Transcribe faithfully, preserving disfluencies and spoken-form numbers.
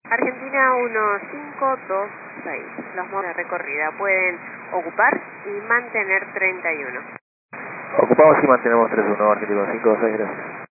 Argentina uno cinco dos seis. Los modos de recorrida pueden ocupar y mantener treinta y uno. Ocupamos y mantenemos treinta y uno, Argentina uno cinco dos seis, gracias.